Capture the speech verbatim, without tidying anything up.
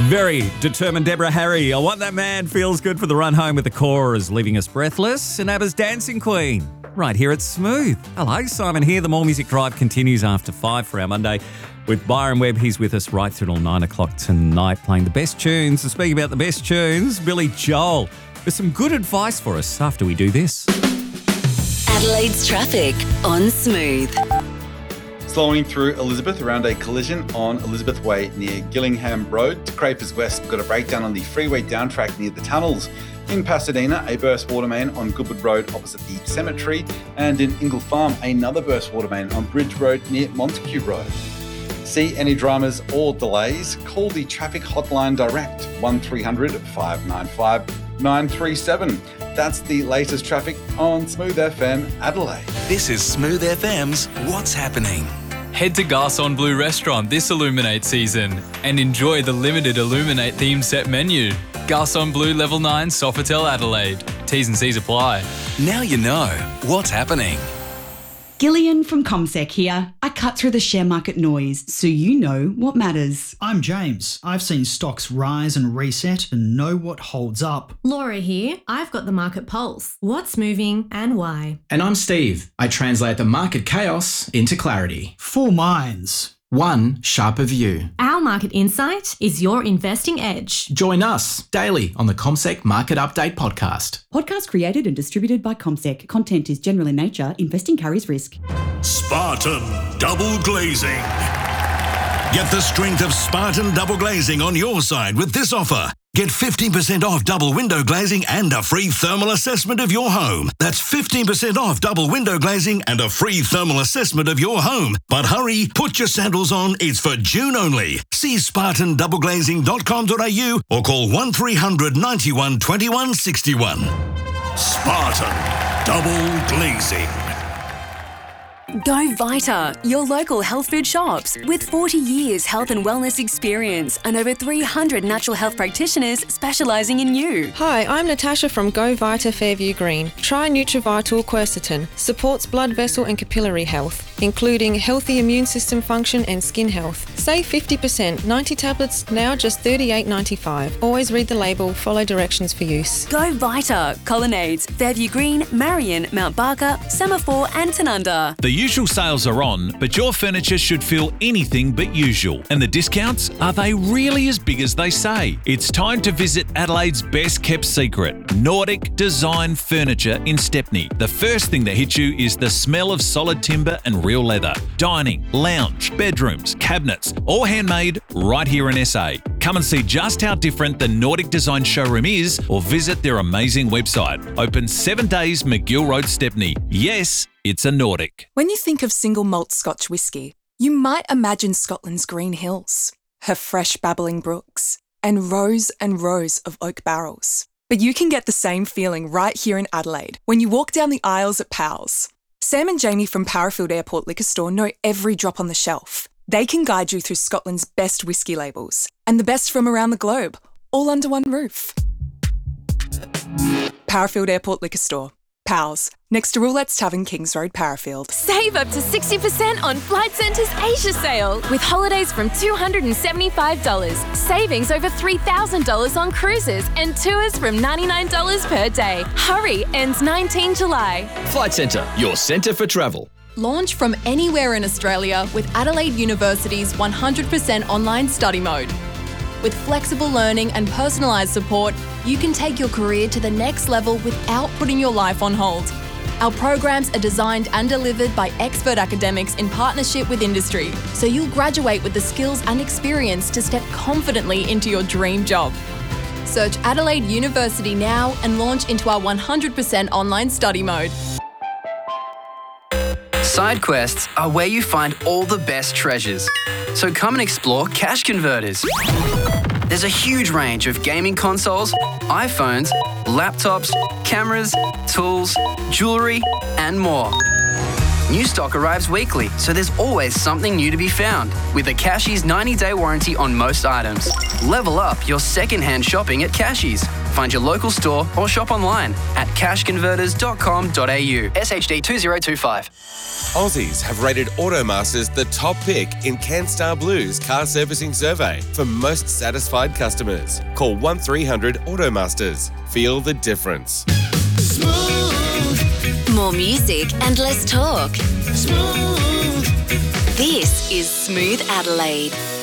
Very determined Deborah Harry. I Want That Man feels good for the run home with the chorus, leaving us breathless. And ABBA's Dancing Queen, right here at Smooth. Hello, Simon here. The More Music Drive continues after five for our Monday with Byron Webb. He's with us right through till nine o'clock tonight, playing the best tunes. And speaking about the best tunes, Billy Joel with some good advice for us after we do this. Adelaide's traffic on Smooth. Slowing through Elizabeth around a collision on Elizabeth Way near Gillingham Road. To Crapers West, we've got a breakdown on the freeway downtrack near the tunnels. In Pasadena, a burst water main on Goodwood Road opposite the cemetery. And in Ingle Farm, another burst water main on Bridge Road near Montague Road. See any dramas or delays? Call the traffic hotline direct, one three hundred, five nine five, nine three seven. That's the latest traffic on Smooth F M Adelaide. This is Smooth F M's What's Happening. Head to Garçon Bleu restaurant this Illuminate season and enjoy the limited Illuminate theme set menu. Garçon Bleu Level nine Sofitel Adelaide. T's and C's apply. Now you know what's happening. Gillian from CommSec here. I cut through the share market noise so you know what matters. I'm James. I've seen stocks rise and reset and know what holds up. Laura here. I've got the market pulse. What's moving and why? And I'm Steve. I translate the market chaos into clarity. Four minds. One sharper view. Our market insight is your investing edge. Join us daily on the CommSec Market Update podcast. Podcast created and distributed by CommSec. Content is general in nature. Investing carries risk. Spartan Double Glazing. Get the strength of Spartan Double Glazing on your side with this offer. Get fifteen percent off double window glazing and a free thermal assessment of your home. That's fifteen percent off double window glazing and a free thermal assessment of your home. But hurry, put your sandals on. It's for June only. See spartan double glazing dot com dot a u or call one three hundred, ninety-one, twenty-one, sixty-one. Spartan Double Glazing. Go Vita, your local health food shops. With forty years health and wellness experience and over three hundred natural health practitioners specialising in you. Hi, I'm Natasha from Go Vita Fairview Green. Try Nutrivital Quercetin. Supports blood vessel and capillary health, including healthy immune system function and skin health. Save fifty percent. ninety tablets, now just thirty-eight ninety-five. Always read the label, follow directions for use. Go Vita, Colonnades, Fairview Green, Marion, Mount Barker, Semaphore and Tanunda. The usual sales are on, but your furniture should feel anything but usual. And the discounts, are they really as big as they say? It's time to visit Adelaide's best kept secret, Nordic Design Furniture in Stepney. The first thing that hits you is the smell of solid timber and real leather. Dining, lounge, bedrooms, cabinets, all handmade right here in S A. Come and see just how different the Nordic Design showroom is or visit their amazing website. Open seven days, McGill Road, Stepney. Yes, it's a Nordic. When you think of single malt Scotch whisky, you might imagine Scotland's green hills, her fresh babbling brooks, and rows and rows of oak barrels. But you can get the same feeling right here in Adelaide when you walk down the aisles at Powell's. Sam and Jamie from Parafield Airport Liquor Store know every drop on the shelf. They can guide you through Scotland's best whisky labels and the best from around the globe, all under one roof. Parafield Airport Liquor Store. Powell's, next to Roulette's Tavern, Kings Road, Parafield. Save up to sixty percent on Flight Centre's Asia sale with holidays from two hundred seventy-five dollars, savings over three thousand dollars on cruises and tours from ninety-nine dollars per day. Hurry, ends nineteenth July. Flight Centre, your centre for travel. Launch from anywhere in Australia with Adelaide University's one hundred percent online study mode. With flexible learning and personalised support, you can take your career to the next level without putting your life on hold. Our programs are designed and delivered by expert academics in partnership with industry, so you'll graduate with the skills and experience to step confidently into your dream job. Search Adelaide University now and launch into our one hundred percent online study mode. Side quests are where you find all the best treasures. So come and explore Cash Converters. There's a huge range of gaming consoles, iPhones, laptops, cameras, tools, jewellery, and more. New stock arrives weekly, so there's always something new to be found. With a Cashies ninety-day warranty on most items. Level up your second-hand shopping at Cashies. Find your local store or shop online at cash converters dot com dot a u. S H D two zero two five. Aussies have rated Automasters the top pick in CanStar Blue's car servicing survey for most satisfied customers. Call one three hundred Automasters. Feel the difference. More music and less talk. Smooth. This is Smooth Adelaide.